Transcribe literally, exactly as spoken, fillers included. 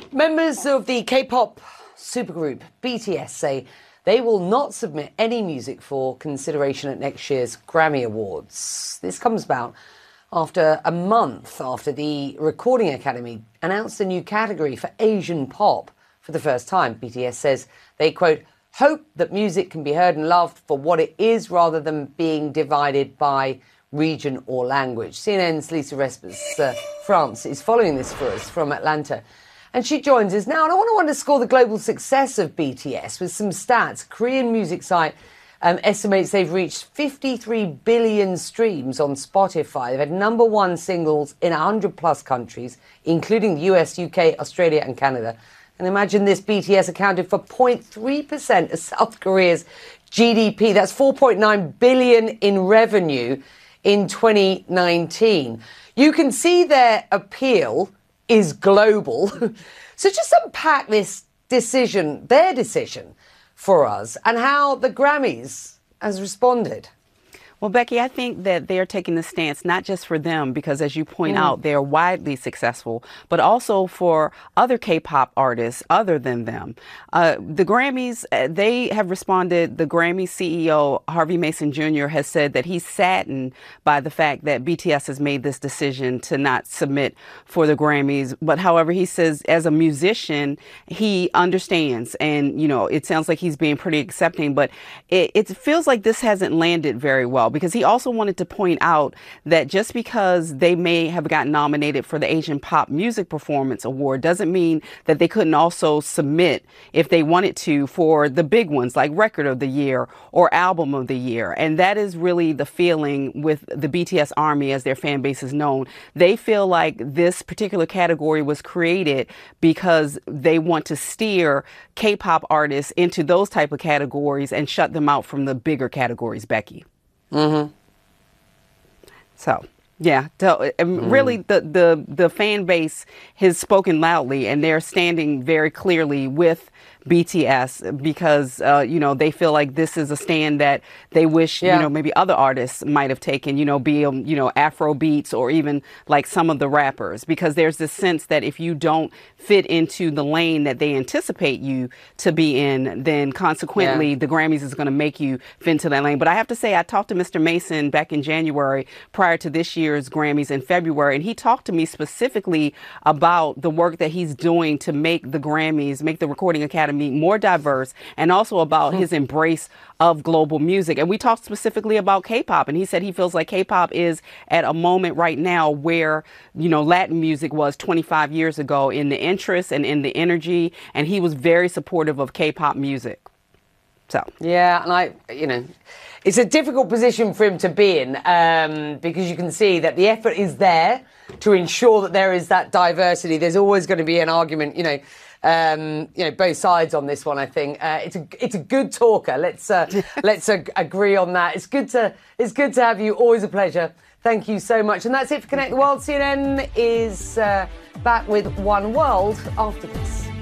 Members of the K-pop supergroup B T S say they will not submit any music for consideration at next year's Grammy Awards. This comes about after a month after the Recording Academy announced a new category for Asian pop for the first time. B T S says they, quote, hope that music can be heard and loved for what it is rather than being divided by region or language. C N N's Lisa Respers, uh, France, is following this for us from Atlanta. And she joins us now. And I want to underscore the global success of B T S with some stats. Korean music site um, estimates they've reached fifty-three billion streams on Spotify. They've had number one singles in one hundred plus countries, including the U S, U K, Australia and Canada. And imagine this, B T S accounted for zero point three percent of South Korea's G D P. That's four point nine billion in revenue in twenty nineteen. You can see their appeal is global. So just unpack this decision, their decision for us, and how the Grammys has responded. Well, Becky, I think that they're taking the stance not just for them, because as you point mm. out, they're widely successful, but also for other K-pop artists other than them. Uh, the Grammys, they have responded. The Grammy C E O, Harvey Mason Junior, has said that he's saddened by the fact that B T S has made this decision to not submit for the Grammys. But however, he says as a musician, he understands. And, you know, it sounds like he's being pretty accepting, but it, it feels like this hasn't landed very well. Because he also wanted to point out that just because they may have gotten nominated for the Asian Pop Music Performance Award doesn't mean that they couldn't also submit, if they wanted to, for the big ones like Record of the Year or Album of the Year. And that is really the feeling with the B T S Army, as their fan base is known. They feel like this particular category was created because they want to steer K-pop artists into those type of categories and shut them out from the bigger categories, Becky. Mm-hmm. So, yeah, so, mm. really the, the, the fan base has spoken loudly, and they're standing very clearly with B T S because, uh, you know, they feel like this is a stand that they wish, yeah. you know, maybe other artists might have taken, you know, be, um, you know, Afro beats or even like some of the rappers, because there's this sense that if you don't fit into the lane that they anticipate you to be in, then consequently yeah. the Grammys is going to make you fit into that lane. But I have to say, I talked to Mister Mason back in January prior to this year's Grammys in February, and he talked to me specifically about the work that he's doing to make the Grammys, make the Recording Academy more diverse, and also about his embrace of global music. And we talked specifically about K-pop, and he said he feels like K-pop is at a moment right now where, you know, Latin music was twenty-five years ago in the interest and in the energy, and he was very supportive of K-pop music. So yeah, and I, you know, it's a difficult position for him to be in um, because you can see that the effort is there to ensure that there is that diversity. There's always going to be an argument, you know, um, you know, both sides on this one. I think uh, it's a it's a good talker. Let's uh, let's uh, agree on that. It's good to it's good to have you. Always a pleasure. Thank you so much. And that's it for Connect the World. C N N is uh, back with One World after this.